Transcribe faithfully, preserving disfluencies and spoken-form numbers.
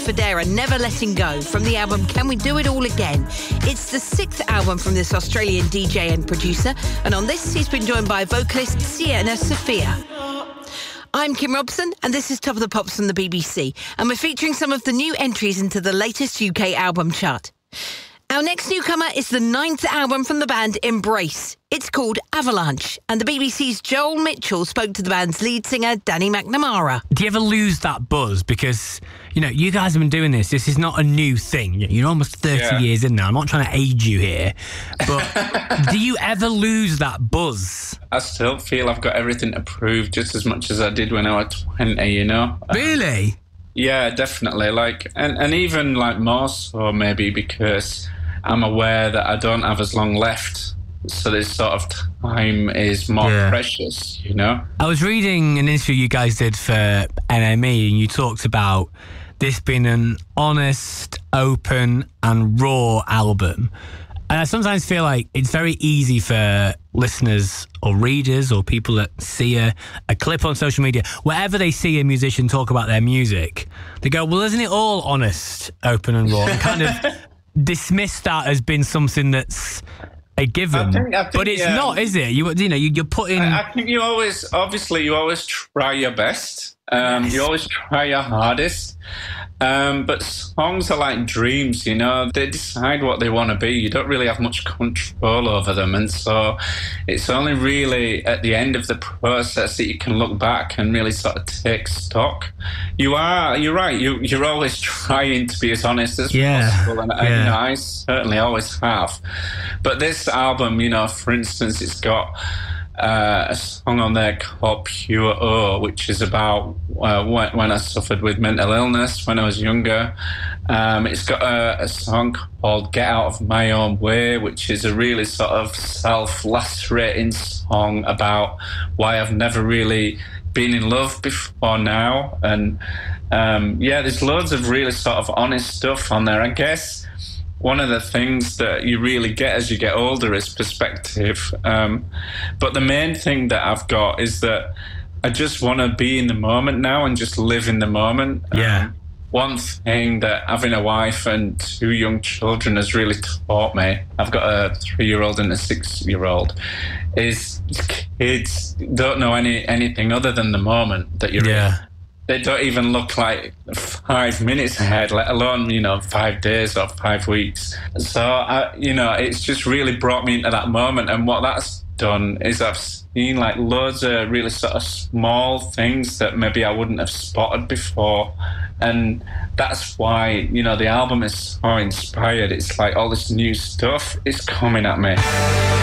Fodera, Never Letting Go, from the album Can We Do It All Again. It's the sixth album from this Australian D J and producer, and on this he's been joined by vocalist Sienna Sophia. I'm Kim Robson, and this is Top of the Pops from the B B C, and we're featuring some of the new entries into the latest U K album chart. Our next newcomer is the ninth album from the band Embrace. It's called Avalanche, and the B B C's Joel Mitchell spoke to the band's lead singer, Danny McNamara. Do you ever lose that buzz? Because, you know, you guys have been doing this. This is not a new thing. You're almost thirty yeah. years in now. I'm not trying to age you here. But do you ever lose that buzz? I still feel I've got everything to prove just as much as I did when I was twenty, you know? Really? Yeah, definitely. Like, and, and even like more so maybe because I'm aware that I don't have as long left. So this sort of time is more yeah. precious, you know? I was reading an interview you guys did for N M E, and you talked about this being an honest, open and raw album. And I sometimes feel like it's very easy for listeners or readers or people that see a, a clip on social media, wherever they see a musician talk about their music, they go, well, isn't it all honest, open and raw? And kind of dismiss that as being something that's a given. I think, I think, but it's yeah, not, is it? You, you know, you, you're putting... I, I think you always, obviously, you always try your best. Um, yes. You always try your hardest. Um, but songs are like dreams, you know. They decide what they want to be. You don't really have much control over them. And so it's only really at the end of the process that you can look back and really sort of take stock. You are, you're right, you, you're always trying to be as honest as yeah. possible. And, and yeah. you know, I certainly always have. But this album, you know, for instance, it's got Uh, a song on there called Pure O, which is about uh, when, when I suffered with mental illness when I was younger. Um, it's got a, a song called Get Out of My Own Way, which is a really sort of self-lacerating song about why I've never really been in love before now. And um, yeah, there's loads of really sort of honest stuff on there. I guess one of the things that you really get as you get older is perspective. Um, but the main thing that I've got is that I just want to be in the moment now and just live in the moment. Yeah. Um, one thing that having a wife and two young children has really taught me, I've got a three-year-old and a six-year-old, is kids don't know any anything other than the moment that you're yeah. in. They don't even look like five minutes ahead, let alone, you know, five days or five weeks. So, I, you know, it's just really brought me into that moment. And what that's done is I've seen like loads of really sort of small things that maybe I wouldn't have spotted before. And that's why, you know, the album is so inspired. It's like all this new stuff is coming at me.